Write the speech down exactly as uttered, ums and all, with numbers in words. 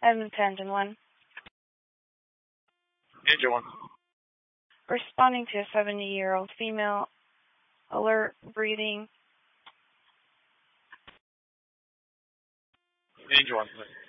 Edmund Tangent one. Angel one. Responding to a seventy-year-old female, alert, breathing. Angel one.